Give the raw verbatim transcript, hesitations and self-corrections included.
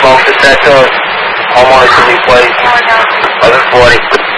smoke detector. Homeowner to be placed. eleven forty.